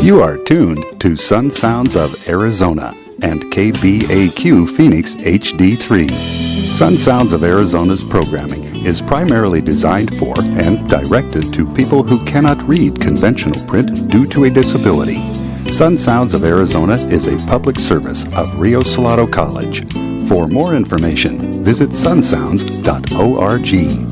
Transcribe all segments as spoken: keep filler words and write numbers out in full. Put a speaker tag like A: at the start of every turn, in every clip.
A: You are tuned to Sun Sounds of Arizona and K B A Q Phoenix H D three. Sun Sounds of Arizona's programming is primarily designed for and directed to people who cannot read conventional print due to a disability. Sun Sounds of Arizona is a public service of Rio Salado College. For more information, visit sun sounds dot org.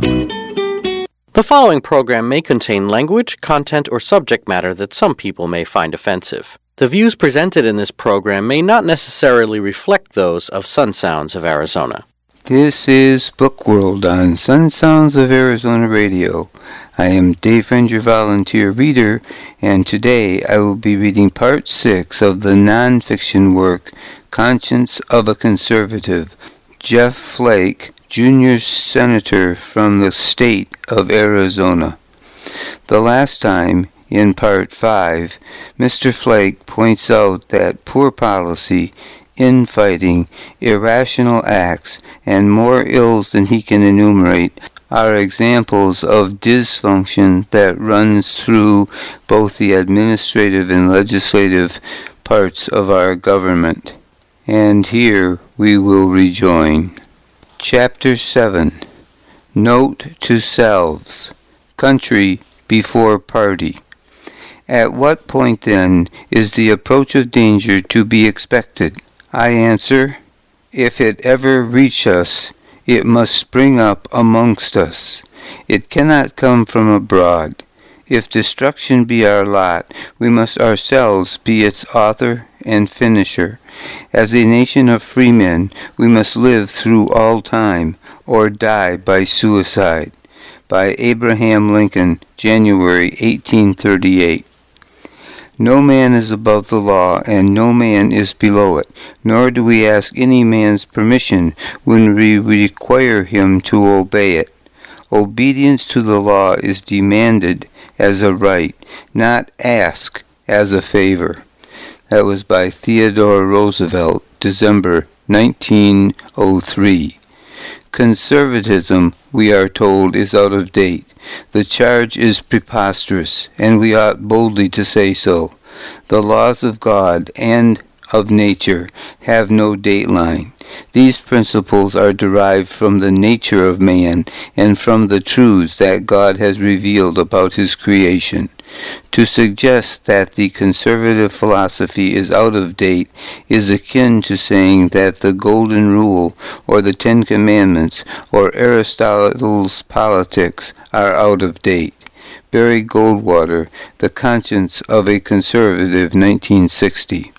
B: The following program may contain language, content, or subject matter that some people may find offensive. The views presented in this program may not necessarily reflect those of Sun Sounds of Arizona.
C: This is Book World on Sun Sounds of Arizona Radio. I am Dave Friend, your volunteer reader, and today I will be reading part six of the nonfiction work, Conscience of a Conservative, Jeff Flake, Junior Senator from the state of Arizona. The last time, in part five, Mister Flake points out that poor policy, infighting, irrational acts, and more ills than he can enumerate are examples of dysfunction that runs through both the administrative and legislative parts of our government. And here we will rejoin. Chapter seven. Note to Selves. Country before Party. At what point, then, is the approach of danger to be expected? I answer, if it ever reach us, it must spring up amongst us. It cannot come from abroad. If destruction be our lot, we must ourselves be its author and finisher. As a nation of free men, we must live through all time, or die by suicide. By Abraham Lincoln, January eighteen thirty-eight. No man is above the law, and no man is below it, nor do we ask any man's permission when we require him to obey it. Obedience to the law is demanded as a right, not asked as a favor. That was by Theodore Roosevelt, December nineteen oh three. Conservatism, we are told, is out of date. The charge is preposterous, and we ought boldly to say so. The laws of God and of nature have no dateline. These principles are derived from the nature of man and from the truths that God has revealed about his creation. To suggest that the conservative philosophy is out of date is akin to saying that the Golden Rule or the Ten Commandments or Aristotle's politics are out of date. Barry Goldwater, The Conscience of a Conservative, nineteen sixty.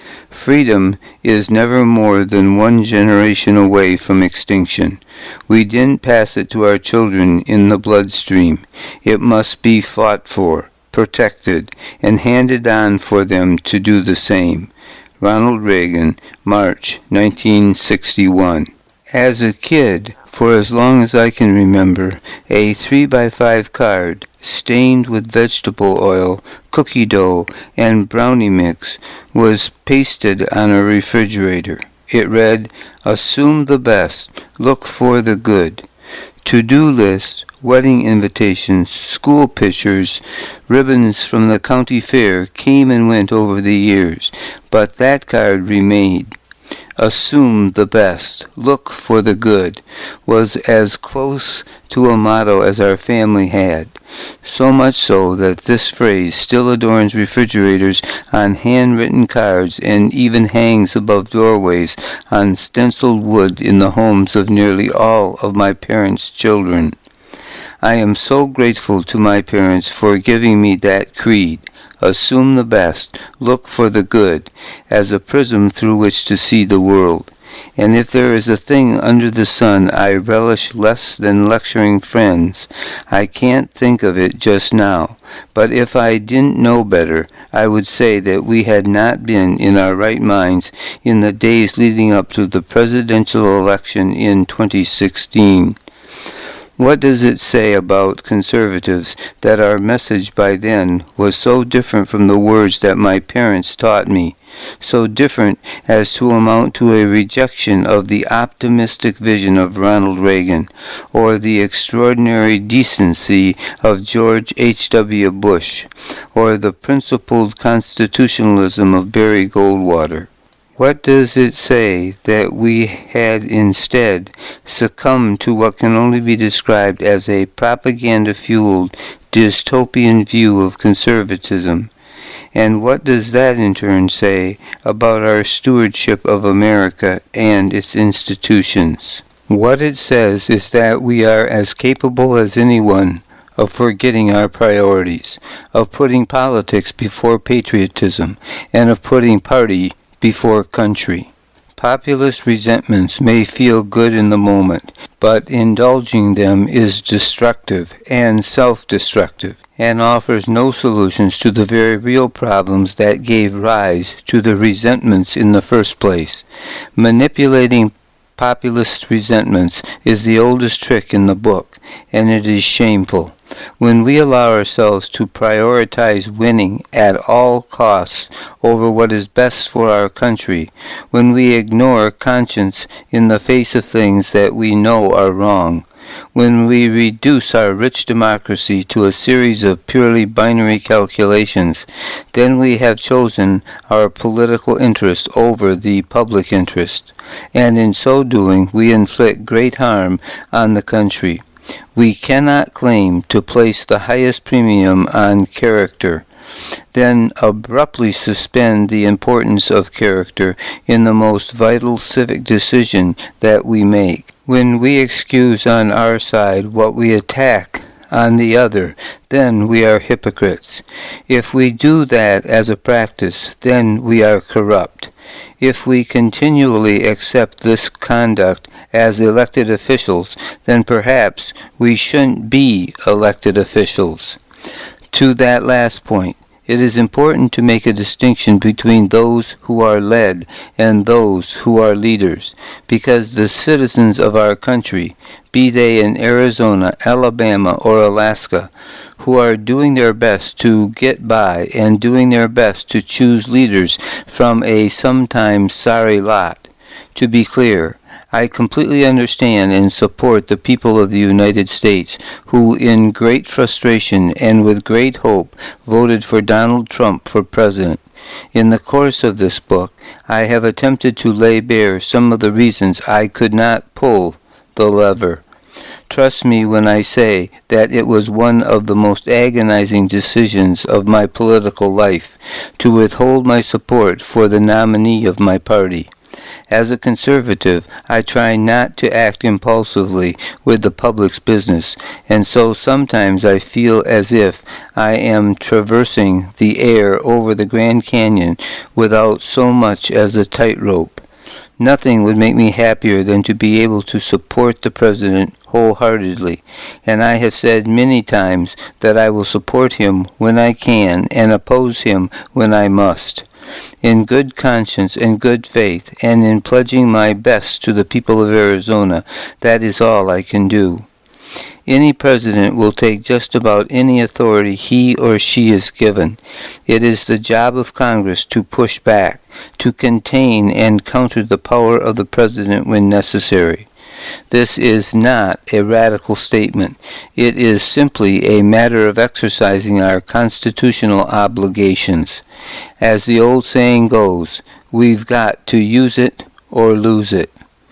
C: Freedom is never more than one generation away from extinction. We didn't pass it to our children in the bloodstream. It must be fought for, protected, and handed on for them to do the same. Ronald Reagan, March nineteen sixty-one. As a kid, for as long as I can remember, a three by five card, stained with vegetable oil, cookie dough, and brownie mix, was pasted on a refrigerator. It read, "Assume the best, look for the good." To-do lists, wedding invitations, school pictures, ribbons from the county fair came and went over the years, but that card remained. Assume the best, look for the good, was as close to a motto as our family had. So much so that this phrase still adorns refrigerators on handwritten cards and even hangs above doorways on stenciled wood in the homes of nearly all of my parents' children. I am so grateful to my parents for giving me that creed. Assume the best, look for the good, as a prism through which to see the world. And if there is a thing under the sun I relish less than lecturing friends, I can't think of it just now. But if I didn't know better, I would say that we had not been in our right minds in the days leading up to the presidential election in twenty sixteen. What does it say about conservatives that our message by then was so different from the words that my parents taught me, so different as to amount to a rejection of the optimistic vision of Ronald Reagan, or the extraordinary decency of George H W Bush, or the principled constitutionalism of Barry Goldwater? What does it say that we had instead succumbed to what can only be described as a propaganda-fueled dystopian view of conservatism? And what does that in turn say about our stewardship of America and its institutions? What it says is that we are as capable as anyone of forgetting our priorities, of putting politics before patriotism, and of putting party before country. Populist resentments may feel good in the moment, but indulging them is destructive and self-destructive, and offers no solutions to the very real problems that gave rise to the resentments in the first place. Manipulating populist resentments is the oldest trick in the book, and it is shameful. When we allow ourselves to prioritize winning at all costs over what is best for our country, when we ignore conscience in the face of things that we know are wrong, when we reduce our rich democracy to a series of purely binary calculations, then we have chosen our political interest over the public interest, and in so doing we inflict great harm on the country. We cannot claim to place the highest premium on character, then abruptly suspend the importance of character in the most vital civic decision that we make. When we excuse on our side what we attack on the other, then we are hypocrites. If we do that as a practice, then we are corrupt. If we continually accept this conduct as elected officials, then perhaps we shouldn't be elected officials. To that last point, it is important to make a distinction between those who are led and those who are leaders, because the citizens of our country, be they in Arizona, Alabama, or Alaska, who are doing their best to get by and doing their best to choose leaders from a sometimes sorry lot. To be clear, I completely understand and support the people of the United States who, in great frustration and with great hope, voted for Donald Trump for president. In the course of this book, I have attempted to lay bare some of the reasons I could not pull the lever. Trust me when I say that it was one of the most agonizing decisions of my political life to withhold my support for the nominee of my party. As a conservative, I try not to act impulsively with the public's business, and so sometimes I feel as if I am traversing the air over the Grand Canyon without so much as a tightrope. Nothing would make me happier than to be able to support the President wholeheartedly, and I have said many times that I will support him when I can and oppose him when I must. In good conscience and good faith, and in pledging my best to the people of Arizona, that is all I can do. Any president will take just about any authority he or she is given. It is the job of Congress to push back, to contain and counter the power of the president when necessary. This is not a radical statement. It is simply a matter of exercising our constitutional obligations. As the old saying goes, we've got to use it or lose it.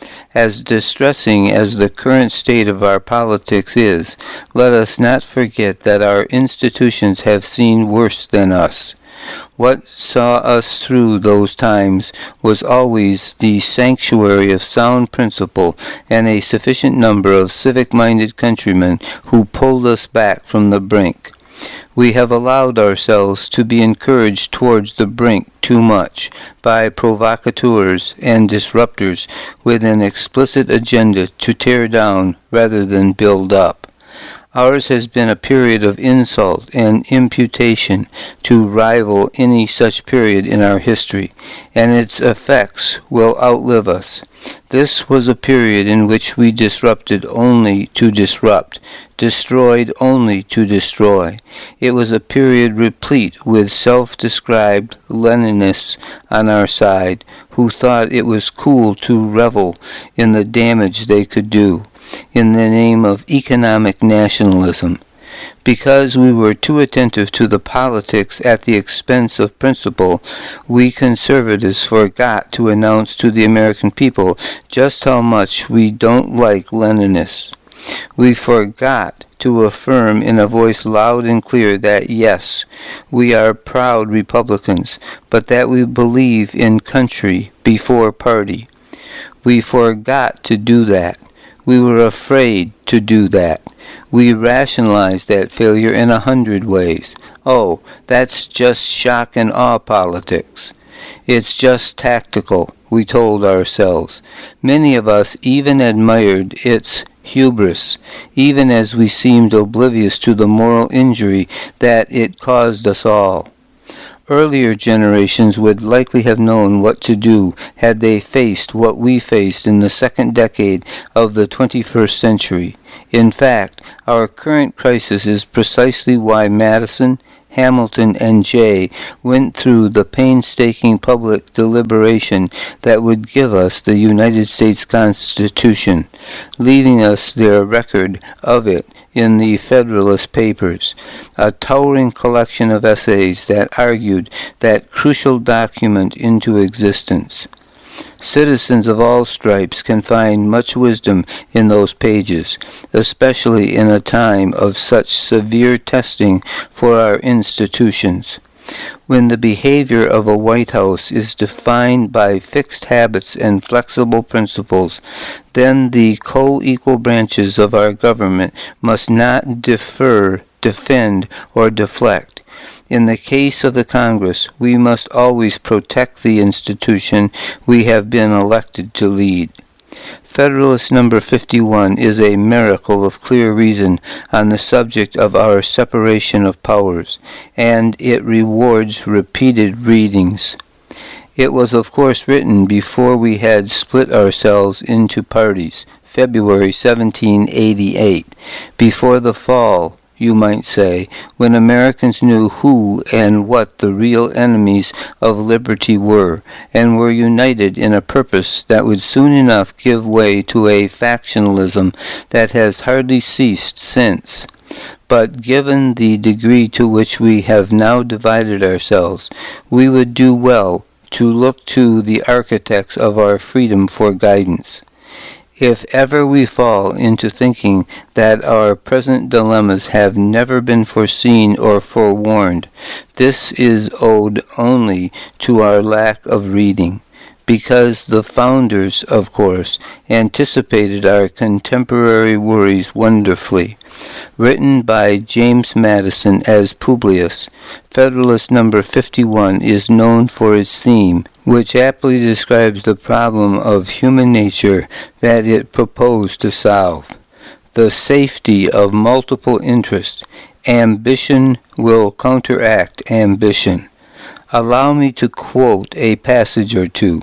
C: As distressing as the current state of our politics is, let us not forget that our institutions have seen worse than us. What saw us through those times was always the sanctuary of sound principle and a sufficient number of civic-minded countrymen who pulled us back from the brink. We have allowed ourselves to be encouraged towards the brink too much by provocateurs and disruptors with an explicit agenda to tear down rather than build up. Ours has been a period of insult and imputation to rival any such period in our history, and its effects will outlive us. This was a period in which we disrupted only to disrupt, destroyed only to destroy. It was a period replete with self-described Leninists on our side, who thought it was cool to revel in the damage they could do in the name of economic nationalism. Because we were too attentive to the politics at the expense of principle, we conservatives forgot to announce to the American people just how much we don't like Leninists. We forgot to affirm in a voice loud and clear that yes, we are proud Republicans, but that we believe in country before party. We forgot to do that. We were afraid to do that. We rationalized that failure in a hundred ways. Oh, that's just shock and awe politics. It's just tactical, we told ourselves. Many of us even admired its hubris, even as we seemed oblivious to the moral injury that it caused us all. Earlier generations would likely have known what to do had they faced what we faced in the second decade of the twenty-first century. In fact, our current crisis is precisely why Madison, Hamilton, and Jay went through the painstaking public deliberation that would give us the United States Constitution, leaving us their record of it in the Federalist Papers, a towering collection of essays that argued that crucial document into existence. Citizens of all stripes can find much wisdom in those pages, especially in a time of such severe testing for our institutions. When the behavior of a White House is defined by fixed habits and flexible principles, then the co-equal branches of our government must not defer, defend, or deflect. In the case of the Congress, we must always protect the institution we have been elected to lead. Federalist number fifty-one is a miracle of clear reason on the subject of our separation of powers, and it rewards repeated readings. It was of course written before we had split ourselves into parties, February seventeen eighty-eight, before the fall, you might say, when Americans knew who and what the real enemies of liberty were, and were united in a purpose that would soon enough give way to a factionalism that has hardly ceased since. But given the degree to which we have now divided ourselves, we would do well to look to the architects of our freedom for guidance. If ever we fall into thinking that our present dilemmas have never been foreseen or forewarned, this is owed only to our lack of reading, because the founders, of course, anticipated our contemporary worries wonderfully. Written by James Madison as Publius, Federalist number fifty-one is known for its theme, which aptly describes the problem of human nature that it proposed to solve. The safety of multiple interests. Ambition will counteract ambition. Allow me to quote a passage or two.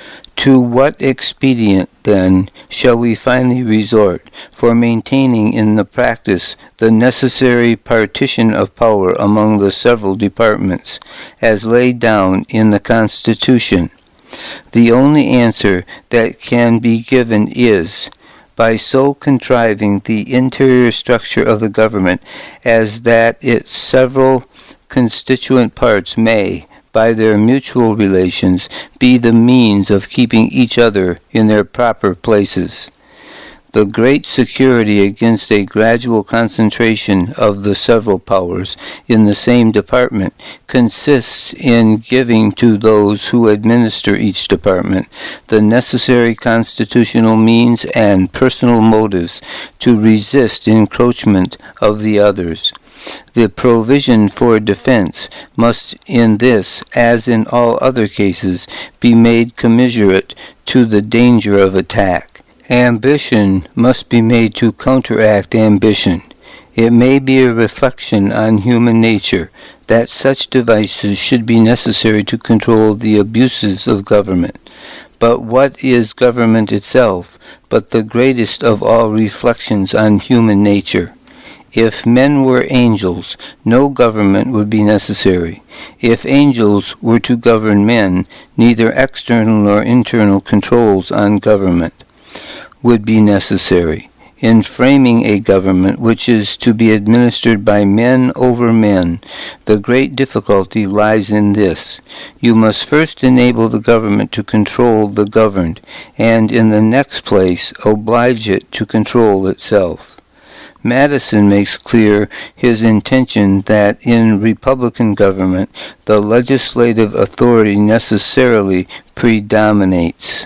C: To what expedient, then, shall we finally resort for maintaining in the practice the necessary partition of power among the several departments, as laid down in the Constitution? The only answer that can be given is, by so contriving the interior structure of the government as that its several constituent parts may, by their mutual relations, be the means of keeping each other in their proper places. The great security against a gradual concentration of the several powers in the same department consists in giving to those who administer each department the necessary constitutional means and personal motives to resist encroachment of the others. The provision for defense must in this, as in all other cases, be made commensurate to the danger of attack. Ambition must be made to counteract ambition. It may be a reflection on human nature that such devices should be necessary to control the abuses of government. But what is government itself but the greatest of all reflections on human nature? If men were angels, no government would be necessary. If angels were to govern men, neither external nor internal controls on government would be necessary. In framing a government which is to be administered by men over men, the great difficulty lies in this. You must first enable the government to control the governed, and in the next place oblige it to control itself. Madison makes clear his intention that in Republican government the legislative authority necessarily predominates,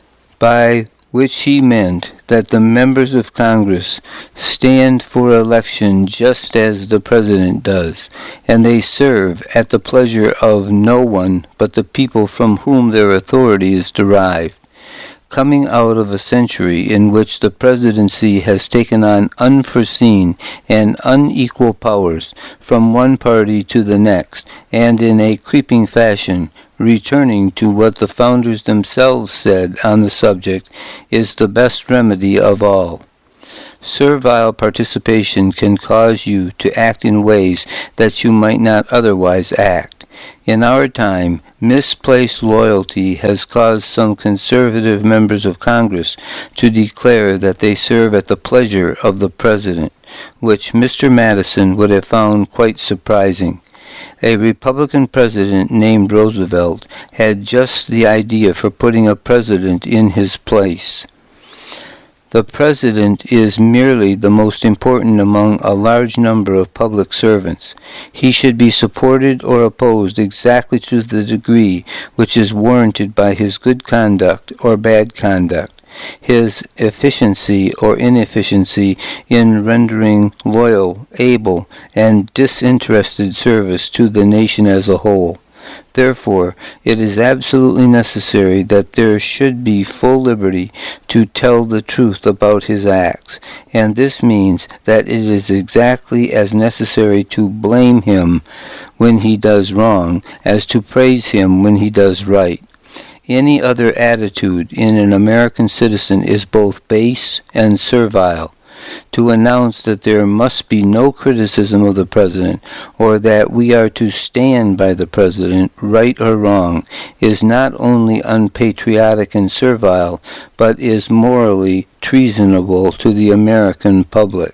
C: by which he meant that the members of Congress stand for election just as the President does, and they serve at the pleasure of no one but the people from whom their authority is derived. Coming out of a century in which the presidency has taken on unforeseen and unequal powers from one party to the next, and in a creeping fashion, returning to what the founders themselves said on the subject, is the best remedy of all. Servile participation can cause you to act in ways that you might not otherwise act. In our time, misplaced loyalty has caused some conservative members of Congress to declare that they serve at the pleasure of the President, which Mister Madison would have found quite surprising. A Republican president named Roosevelt had just the idea for putting a president in his place. The president is merely the most important among a large number of public servants. He should be supported or opposed exactly to the degree which is warranted by his good conduct or bad conduct, his efficiency or inefficiency in rendering loyal, able, and disinterested service to the nation as a whole. Therefore, it is absolutely necessary that there should be full liberty to tell the truth about his acts, and this means that it is exactly as necessary to blame him when he does wrong as to praise him when he does right. Any other attitude in an American citizen is both base and servile. To announce that there must be no criticism of the President, or that we are to stand by the President, right or wrong, is not only unpatriotic and servile, but is morally treasonable to the American public.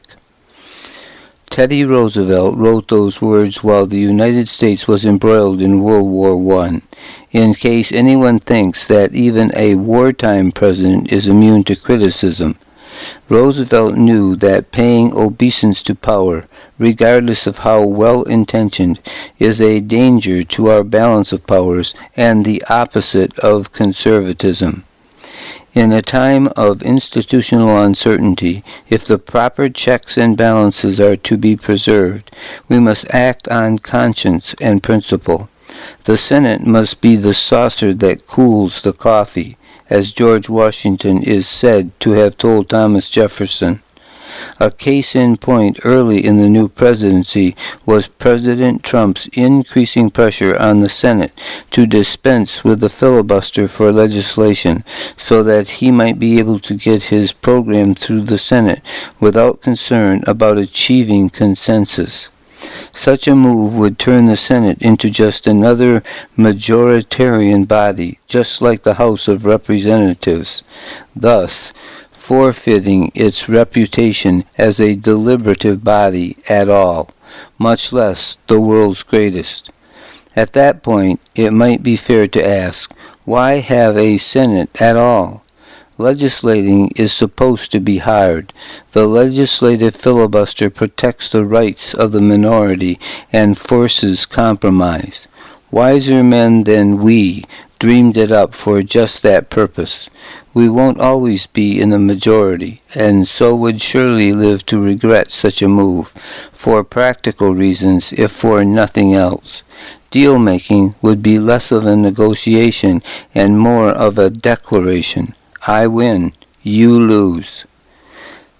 C: Teddy Roosevelt wrote those words while the United States was embroiled in World War One. In case anyone thinks that even a wartime president is immune to criticism, Roosevelt knew that paying obeisance to power, regardless of how well-intentioned, is a danger to our balance of powers and the opposite of conservatism. In a time of institutional uncertainty, if the proper checks and balances are to be preserved, we must act on conscience and principle. The Senate must be the saucer that cools the coffee, as George Washington is said to have told Thomas Jefferson. A case in point early in the new presidency was President Trump's increasing pressure on the Senate to dispense with the filibuster for legislation so that he might be able to get his program through the Senate without concern about achieving consensus. Such a move would turn the Senate into just another majoritarian body, just like the House of Representatives, thus forfeiting its reputation as a deliberative body at all, much less the world's greatest. At that point, it might be fair to ask, why have a Senate at all? Legislating is supposed to be hard. The legislative filibuster protects the rights of the minority and forces compromise. Wiser men than we dreamed it up for just that purpose. We won't always be in the majority, and so would surely live to regret such a move, for practical reasons, if for nothing else. Deal-making would be less of a negotiation and more of a declaration. I win, you lose.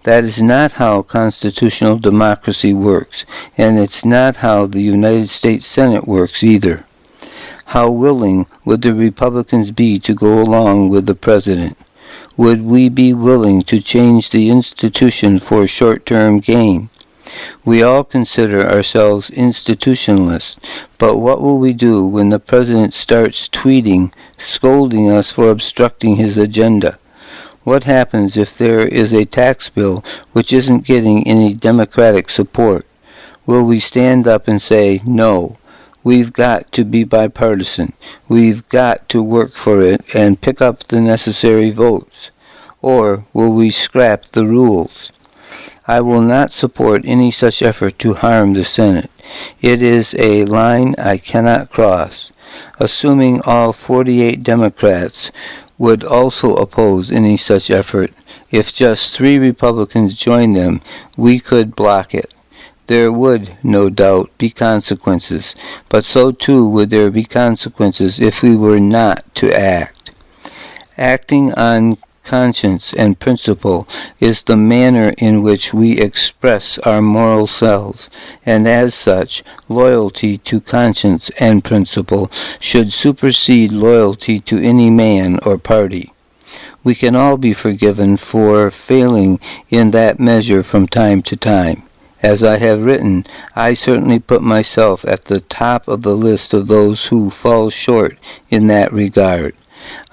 C: That is not how constitutional democracy works, and it's not how the United States Senate works either. How willing would the Republicans be to go along with the president? Would we be willing to change the institution for short-term gain? We all consider ourselves institutionalists, but what will we do when the president starts tweeting, scolding us for obstructing his agenda? What happens if there is a tax bill which isn't getting any Democratic support? Will we stand up and say, no, we've got to be bipartisan, we've got to work for it and pick up the necessary votes? Or will we scrap the rules? I will not support any such effort to harm the Senate. It is a line I cannot cross. Assuming all forty-eight Democrats would also oppose any such effort, if just three Republicans joined them, we could block it. There would, no doubt, be consequences, but so too would there be consequences if we were not to act. Acting on conscience and principle is the manner in which we express our moral selves, and as such, loyalty to conscience and principle should supersede loyalty to any man or party. We can all be forgiven for failing in that measure from time to time. As I have written, I certainly put myself at the top of the list of those who fall short in that regard.